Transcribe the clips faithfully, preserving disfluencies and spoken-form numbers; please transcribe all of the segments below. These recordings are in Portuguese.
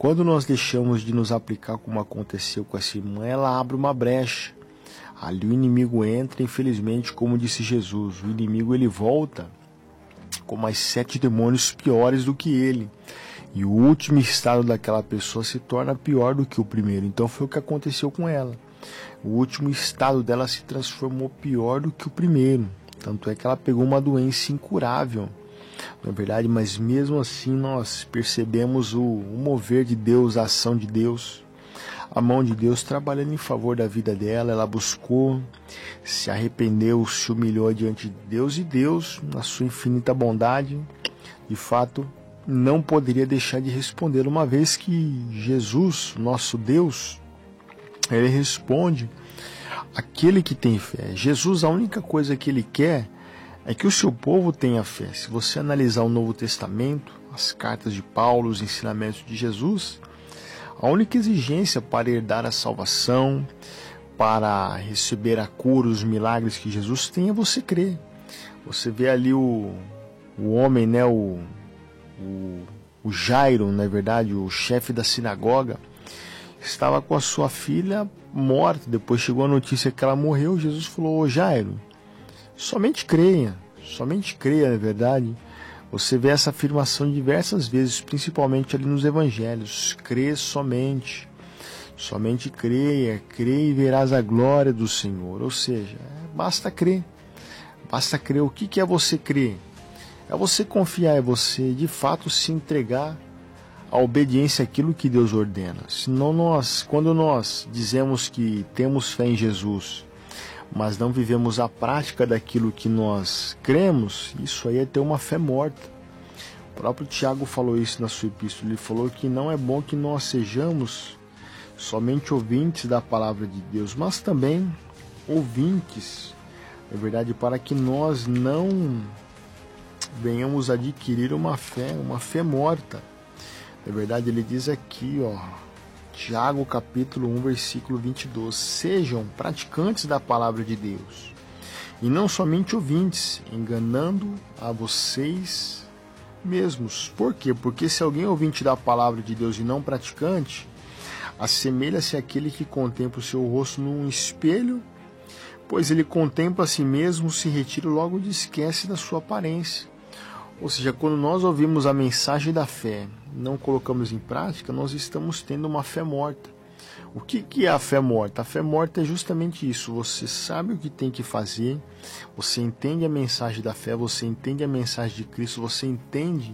quando nós deixamos de nos aplicar como aconteceu com essa irmã, ela abre uma brecha. Ali o inimigo entra, infelizmente, como disse Jesus, o inimigo ele volta com mais sete demônios piores do que ele. E o último estado daquela pessoa se torna pior do que o primeiro. Então foi o que aconteceu com ela. O último estado dela se transformou pior do que o primeiro. Tanto é que ela pegou uma doença incurável. Não é verdade? Mas mesmo assim nós percebemos o, o mover de Deus, a ação de Deus. A mão de Deus trabalhando em favor da vida dela. Ela buscou, se arrependeu, se humilhou diante de Deus. E Deus, na sua infinita bondade, de fato, não poderia deixar de responder, uma vez que Jesus, nosso Deus, ele responde aquele que tem fé. Jesus, a única coisa que ele quer é que o seu povo tenha fé. Se você analisar o Novo Testamento, as cartas de Paulo, os ensinamentos de Jesus, a única exigência para herdar a salvação, para receber a cura, os milagres que Jesus tem, é você crer. Você vê ali o, o homem, né, o, o, o Jairo, na verdade, o chefe da sinagoga, estava com a sua filha morta. Depois chegou a notícia que ela morreu. Jesus falou: ô Jairo, somente creia, somente creia, na verdade. Você vê essa afirmação diversas vezes, principalmente ali nos evangelhos. Crê somente, somente creia, creia e verás a glória do Senhor. Ou seja, basta crer, basta crer. O que que é você crer? É você confiar, é você de fato se entregar à obediência àquilo que Deus ordena. Senão nós, quando nós dizemos que temos fé em Jesus, mas não vivemos a prática daquilo que nós cremos, isso aí é ter uma fé morta. O próprio Tiago falou isso na sua epístola. Ele falou que não é bom que nós sejamos somente ouvintes da palavra de Deus, mas também ouvintes, é verdade, para que nós não venhamos adquirir uma fé, uma fé morta. Na verdade, ele diz aqui, ó, Tiago capítulo um, versículo vinte e dois, sejam praticantes da palavra de Deus, e não somente ouvintes, enganando a vocês mesmos. Por quê? Porque se alguém é ouvinte da palavra de Deus e não praticante, assemelha-se àquele que contempla o seu rosto num espelho, pois ele contempla a si mesmo, se retira e logo esquece da sua aparência. Ou seja, quando nós ouvimos a mensagem da fé, não colocamos em prática, nós estamos tendo uma fé morta. O que, que é a fé morta? A fé morta é justamente isso. Você sabe o que tem que fazer, você entende a mensagem da fé, você entende a mensagem de Cristo, você entende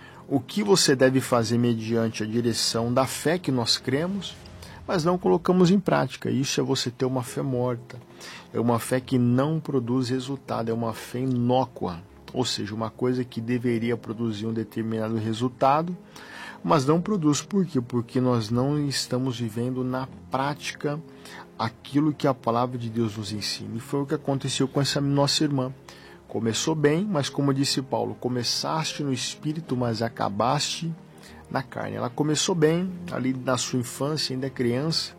o que você deve fazer mediante a direção da fé que nós cremos, mas não colocamos em prática. Isso é você ter uma fé morta. É uma fé que não produz resultado, é uma fé inócua. Ou seja, uma coisa que deveria produzir um determinado resultado, mas não produz. Por quê? Porque nós não estamos vivendo na prática aquilo que a palavra de Deus nos ensina. E foi o que aconteceu com essa nossa irmã. Começou bem, mas como disse Paulo, começaste no espírito, mas acabaste na carne. Ela começou bem, ali na sua infância, ainda criança,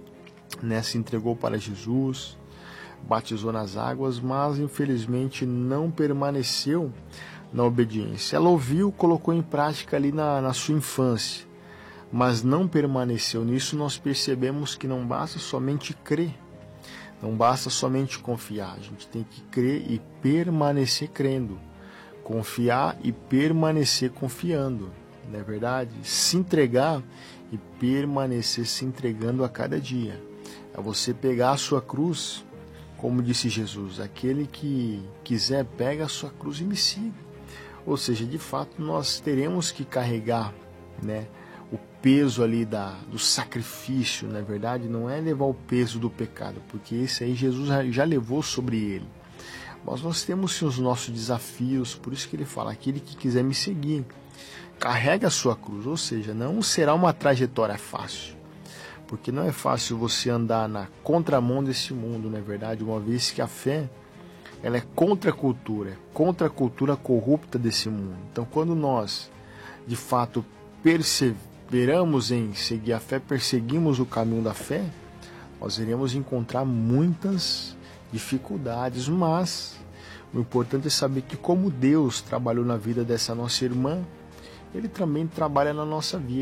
né, se entregou para Jesus, batizou nas águas, mas infelizmente não permaneceu na obediência. Ela ouviu, colocou em prática ali na, na sua infância, mas não permaneceu nisso. Nós percebemos que não basta somente crer, não basta somente confiar, a gente tem que crer e permanecer crendo, confiar e permanecer confiando, não é verdade? Se entregar e permanecer se entregando a cada dia. É você pegar a sua cruz, como disse Jesus, aquele que quiser pega a sua cruz e me siga. Ou seja, de fato nós teremos que carregar, né, o peso ali da, do sacrifício. Na verdade, não é levar o peso do pecado, porque esse aí Jesus já levou sobre ele. Mas nós temos sim os nossos desafios, por isso que ele fala, aquele que quiser me seguir, carrega a sua cruz. Ou seja, não será uma trajetória fácil, porque não é fácil você andar na contramão desse mundo, não é verdade? Uma vez que a fé, ela é contra a cultura, é contra a cultura corrupta desse mundo. Então, quando nós, de fato, perseveramos em seguir a fé, perseguimos o caminho da fé, nós iremos encontrar muitas dificuldades, mas o importante é saber que, como Deus trabalhou na vida dessa nossa irmã, Ele também trabalha na nossa vida.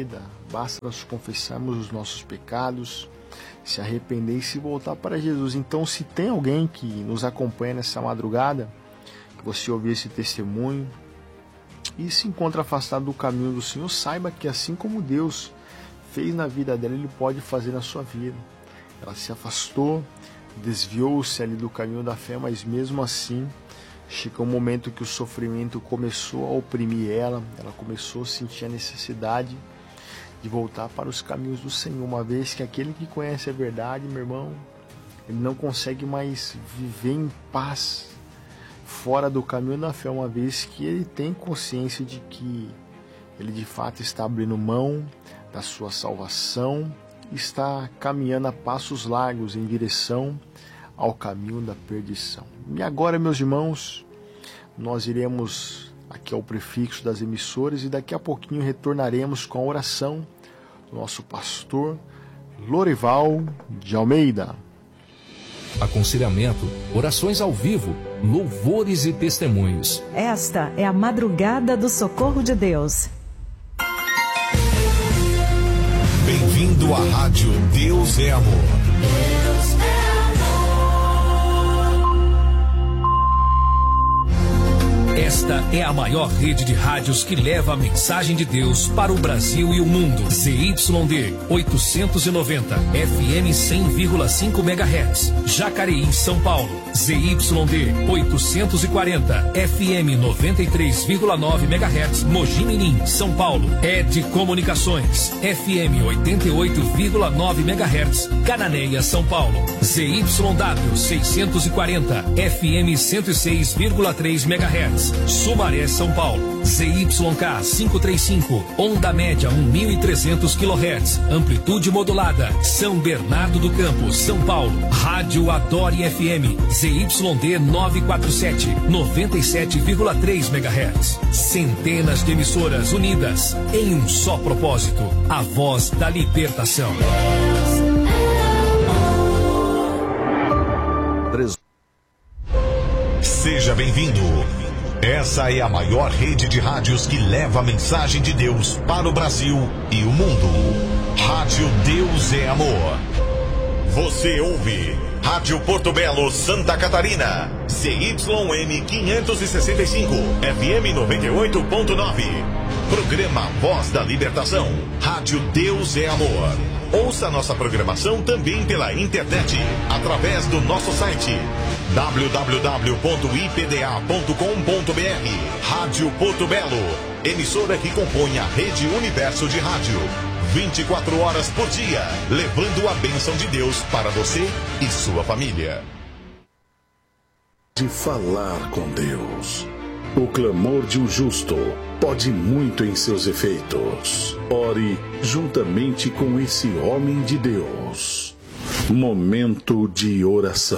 basta nós confessarmos os nossos pecados, se arrepender e se voltar para Jesus. Então, se tem alguém que nos acompanha nessa madrugada, que você ouvir esse testemunho e se encontra afastado do caminho do Senhor, saiba que assim como Deus fez na vida dela, Ele pode fazer na sua vida. Ela se afastou, desviou-se ali do caminho da fé, mas mesmo assim, chegou um momento que o sofrimento começou a oprimir ela, ela começou a sentir a necessidade de voltar para os caminhos do Senhor, uma vez que aquele que conhece a verdade, meu irmão, ele não consegue mais viver em paz fora do caminho da fé, uma vez que ele tem consciência de que ele de fato está abrindo mão da sua salvação, está caminhando a passos largos em direção ao caminho da perdição. E agora, meus irmãos, nós iremos aqui ao prefixo das emissoras e daqui a pouquinho retornaremos com a oração do nosso pastor Lorival de Almeida. Aconselhamento, orações ao vivo, louvores e testemunhos. Esta é a madrugada do socorro de Deus. Bem-vindo à Rádio Deus é Amor. Deus é amor. Esta é a maior rede de rádios que leva a mensagem de Deus para o Brasil e o mundo. Z Y D oitocentos e noventa, F M cem vírgula cinco megahertz, Jacareí, São Paulo. Z Y D oitocentos e quarenta, F M noventa e três vírgula nove megahertz, Mogi Mirim, São Paulo. Ed Comunicações, F M oitenta e oito vírgula nove megahertz, Cananéia, São Paulo. Z Y W seiscentos e quarenta, F M cento e seis vírgula três megahertz, Sumaré, São Paulo. Z Y K quinhentos e trinta e cinco, onda média mil e trezentos quilohertz, amplitude modulada, São Bernardo do Campo, São Paulo. Rádio Adore F M, Z Y D novecentos e quarenta e sete, noventa e sete vírgula três megahertz. Centenas de emissoras unidas em um só propósito, a voz da libertação. Seja bem-vindo. Essa é a maior rede de rádios que leva a mensagem de Deus para o Brasil e o mundo. Rádio Deus é Amor. Você ouve Rádio Porto Belo, Santa Catarina, Z Y M quinhentos e sessenta e cinco, F M noventa e oito ponto nove. Programa Voz da Libertação. Rádio Deus é Amor. Ouça nossa programação também pela internet, através do nosso site w w w ponto i p d a ponto com ponto b r. Rádio Porto Belo, emissora que compõe a Rede Universo de Rádio. vinte e quatro horas por dia, levando a bênção de Deus para você e sua família. De falar com Deus. O clamor de um justo pode muito em seus efeitos. Ore juntamente com esse homem de Deus. Momento de oração.